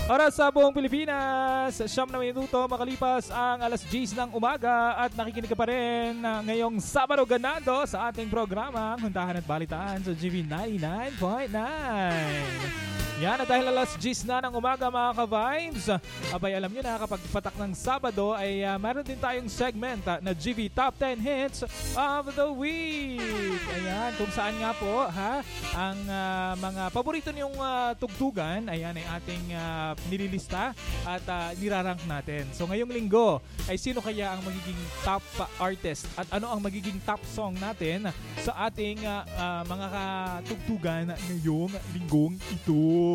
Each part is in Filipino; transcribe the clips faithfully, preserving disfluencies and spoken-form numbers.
Oras sa buong Pilipinas, siyam na minuto makalipas ang alas diyes ng umaga at nakikinig ka pa rin ngayong Sabado Ganado sa ating programa Huntahan at Balitaan sa G V ninety-nine point nine. Yan, at dahil alas diyes na ng umaga mga ka-vibes, abay alam nyo na kapag patak ng Sabado ay uh, meron din tayong segment uh, na G V Top ten Hits of the Week. Ayan, kung saan nga po ha, ang uh, mga paborito niyong uh, tugtugan, ayan ay ating uh, nililista at uh, nirarank natin. So ngayong linggo ay sino kaya ang magiging top uh, artist at ano ang magiging top song natin sa ating uh, uh, mga katugtugan ngayong linggong ito.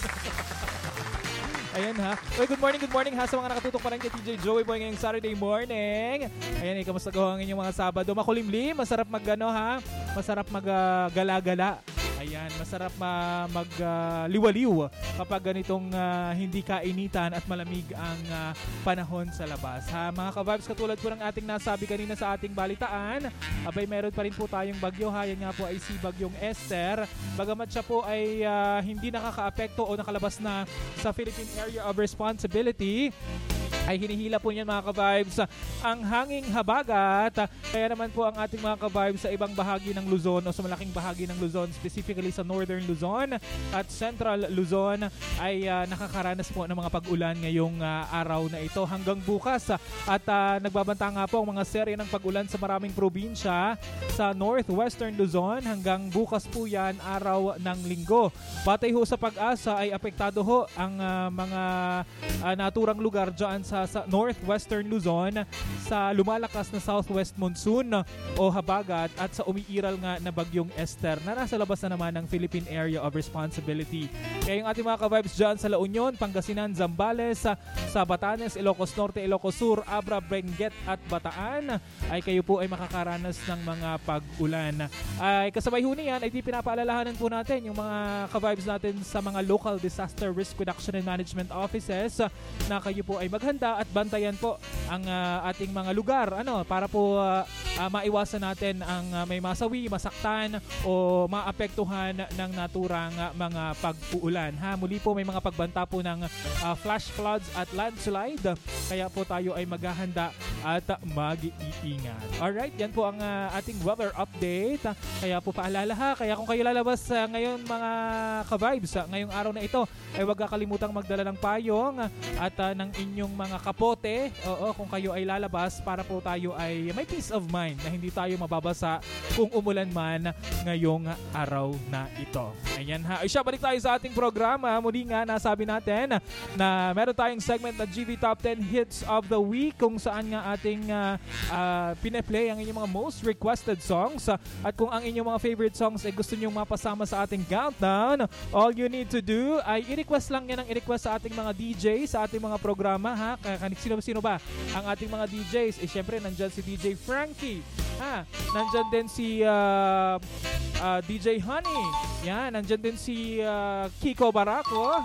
Ayan ha. Well, good morning, good morning ha sa mga nakatutok pa rin kay T J Joey Boy ngayong Saturday morning. Ayan eh, kamusta ko ang inyong mga Sabado? Makulimlim, masarap mag ano ha, masarap mag uh, gala-gala. Ayan, masarap ma mag-liwaliw uh, kapag ganitong uh, hindi kainitan at malamig ang uh, panahon sa labas. Ha, mga ka-vibes, katulad po ng ating nasabi kanina sa ating balitaan, abay meron pa rin po tayong bagyo. Ha, yan nga po ay si Bagyong Esther. Bagamat siya po ay uh, hindi nakaka-apekto o nakalabas na sa Philippine Area of Responsibility, ay hinihila po niyan mga ka-vibes ang hanging habagat. Kaya naman po ang ating mga ka-vibes sa ibang bahagi ng Luzon o sa malaking bahagi ng Luzon, specifically sa Northern Luzon at Central Luzon, ay uh, nakakaranas po ng mga pag-ulan ngayong uh, araw na ito hanggang bukas. At uh, nagbabanta nga po ang mga serye ng pag-ulan sa maraming probinsya sa Northwestern Luzon hanggang bukas po yan, araw ng Linggo. Batay ho sa Pag-asa ay apektado ho ang uh, mga uh, naturang lugar dyan sa sa Northwestern Luzon sa lumalakas na southwest monsoon o habagat at sa umiiral nga na Bagyong Esther na nasa labas na naman ng Philippine Area of Responsibility. Kaya yung ating mga ka-vibes dyan sa La Union, Pangasinan, Zambales, sa, sa Batanes, Ilocos Norte, Ilocos Sur, Abra, Benguet at Bataan, ay kayo po ay makakaranas ng mga pag-ulan. Ay kasabay ho niyan ay di pinapaalalahanan po natin yung mga ka-vibes natin sa mga local disaster risk reduction and management offices na kayo po ay maghanda at bantayan po ang uh, ating mga lugar ano para po uh, uh, maiwasan natin ang uh, may masawi, masaktan o maapektuhan ng naturang uh, mga pag-uulan. Ha, muli po may mga pagbanta po ng uh, flash floods at landslide. Kaya po tayo ay maghahanda at uh, mag-iingat. Alright, yan po ang uh, ating weather update. Kaya po paalala ha, kaya kung kayo lalabas uh, ngayon mga ka-vibes uh, ngayong araw na ito, ay huwag kakalimutang magdala ng payong at uh, ng inyong mga kapote. Oo, kung kayo ay lalabas para po tayo ay may peace of mind na hindi tayo mababasa kung umulan man ngayong araw na ito. Ayan ha. Ay siya, balik tayo sa ating programa. Muli nga, nasabi natin na meron tayong segment na G V Top ten Hits of the Week kung saan nga ating uh, uh, pine-play ang inyong mga most requested songs. At kung ang inyong mga favorite songs ay gusto nyong mapasama sa ating countdown, all you need to do ay i-request lang yan ang i-request sa ating mga D J sa ating mga programa ha. Sino-sino ba ang ating mga D Js? Eh syempre nandyan si D J Frankie ha. Nandyan din si uh, uh, D J Honey. Yan, nandyan din si uh, Kiko Barako,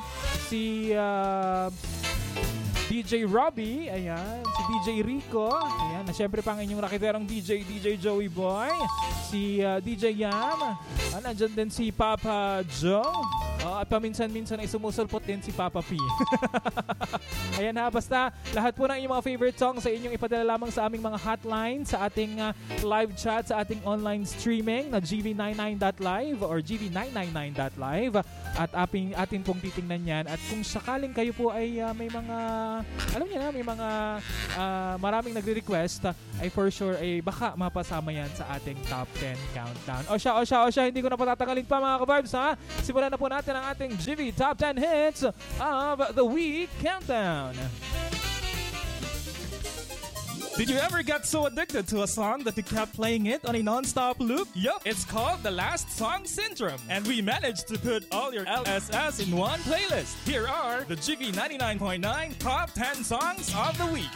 si uh, D J Robbie, ayan, si D J Rico, ayan, na syempre pang inyong rakiterong D J, D J Joey Boy, si uh, D J Yam, ah, nandyan din si Papa Joe, oh, at paminsan-minsan ay sumusulpot din si Papa P. Ayan ha, basta lahat po ng inyong mga favorite songs sa inyong ipadala lamang sa aming mga hotline, sa ating uh, live chat, sa ating online streaming na G V ninety-nine dot live or G V nine ninety-nine dot live at ating, atin pong titingnan yan. At kung sakaling kayo po ay uh, may mga, alam niyo na, may mga uh, maraming nagre-request, ay for sure ay baka mapasama yan sa ating top ten countdown. O siya, o siya, o siya, hindi ko na patatagalin pa mga ka-vibes ha. Simulan na po natin ang ating G V Top ten Hits of the Week Countdown. Did you ever get so addicted to a song that you kept playing it on a non-stop loop? Yup, it's called the Last Song Syndrome. And we managed to put all your L S S in one playlist. Here are the G V ninety-nine point nine Top ten Songs of the Week.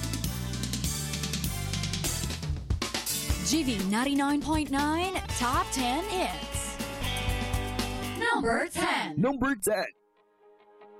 G V ninety-nine point nine Top ten Hits. Number ten. Number ten.